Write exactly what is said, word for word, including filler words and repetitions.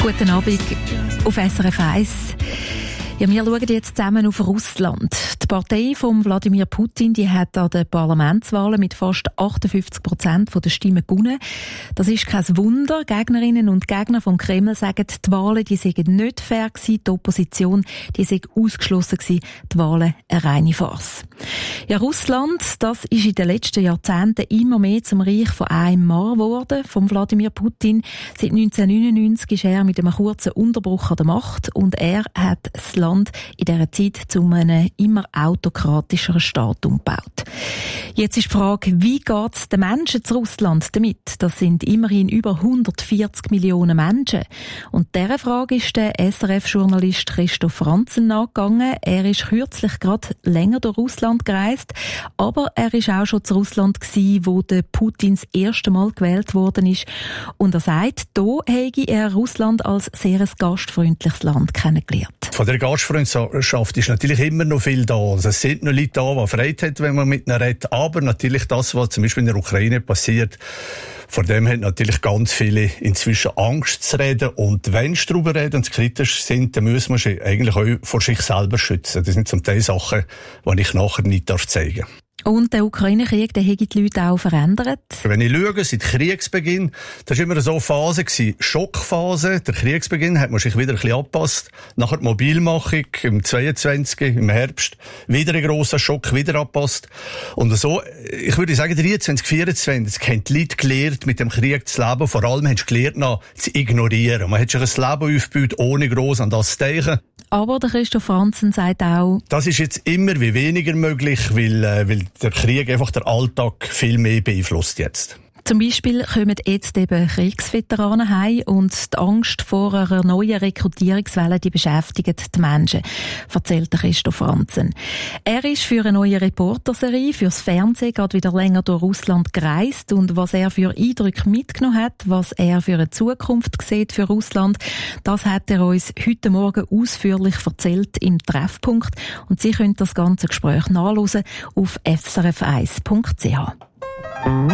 Guten Abend auf S R F eins. Ja, wir schauen jetzt zusammen auf Russland. Die Partei von Wladimir Putin, die hat an den Parlamentswahlen mit fast achtundfünfzig Prozent der Stimmen gewonnen. Das ist kein Wunder. Gegnerinnen und Gegner vom Kreml sagen, die Wahlen, die seien nicht fair gewesen, die Opposition, die sei ausgeschlossen gewesen, die Wahlen eine reine Farce. Ja, Russland, das ist in den letzten Jahrzehnten immer mehr zum Reich von einem Mann geworden, von Wladimir Putin. Seit neunzehnhundertneunundneunzig ist er mit einem kurzen Unterbruch an der Macht und er hat das Land in dieser Zeit zu einem immer autokratischeren Staat umgebaut. Jetzt ist die Frage, wie geht es den Menschen zu Russland damit? Das sind immerhin über hundertvierzig Millionen Menschen. Und dieser Frage ist der S R F-Journalist Christoph Franzen nachgegangen. Er ist kürzlich gerade länger durch Russland gereist, aber er ist auch schon zu Russland gewesen, wo der Putin das erste Mal gewählt worden ist. Und er sagt, da habe er Russland als sehr ein gastfreundliches Land kennengelernt. Von der Gastfreundschaft ist natürlich immer noch viel da. Also es sind noch Leute da, die Freude haben, wenn man mit ihnen redet. Aber natürlich das, was zum Beispiel in der Ukraine passiert, vor dem haben natürlich ganz viele inzwischen Angst zu reden. Und wenn sie darüber reden und kritisch sind, dann müssen wir sie eigentlich auch vor sich selber schützen. Das sind zum Teil Sachen, die ich nachher nicht zeigen darf. Und der Ukraine-Krieg, der hat die Leute auch verändert. Wenn ich schaue, seit Kriegsbeginn, das war immer so eine Phase gewesen, Schockphase. Der Kriegsbeginn hat man sich wieder ein bisschen angepasst. Nachher die Mobilmachung im zweiundzwanzig, im Herbst, wieder ein grosser Schock, wieder angepasst. Und so, ich würde sagen, dreiundzwanzig, vierundzwanzig haben die Leute gelernt, mit dem Krieg zu leben. Vor allem haben sie gelernt, noch zu ignorieren. Man hat sich ein Leben aufgebaut, ohne gross an das zu denken. Aber der Christoph Franzen sagt auch, das ist jetzt immer wie weniger möglich, weil, äh, weil der Krieg einfach den Alltag viel mehr beeinflusst jetzt. Zum Beispiel kommen jetzt eben Kriegsveteranen heim und die Angst vor einer neuen Rekrutierungswelle, die beschäftigt die Menschen, erzählt der Christoph Franzen. Er ist für eine neue Reporterserie, fürs Fernsehen, gerade wieder länger durch Russland gereist und was er für Eindrücke mitgenommen hat, was er für eine Zukunft sieht für Russland, das hat er uns heute Morgen ausführlich erzählt im Treffpunkt und Sie können das ganze Gespräch nachhören auf s r f eins punkt c h.